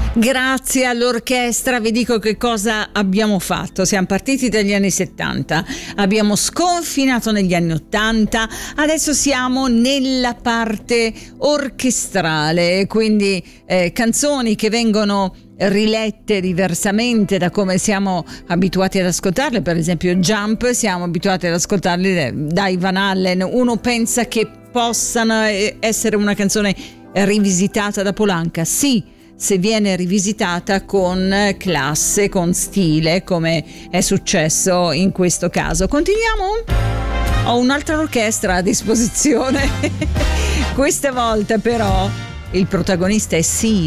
Grazie all'orchestra, vi dico che cosa abbiamo fatto. Siamo partiti dagli anni 70, abbiamo sconfinato negli anni 80, adesso siamo nella parte orchestrale, quindi canzoni che vengono rilette diversamente da come siamo abituati ad ascoltarle. Per esempio Jump, siamo abituati ad ascoltarle da Van Halen. Uno pensa che possano essere una canzone rivisitata da Polanca, sì, se viene rivisitata con classe, con stile, come è successo in questo caso. Continuiamo? Ho un'altra orchestra a disposizione. Questa volta però il protagonista è Seal.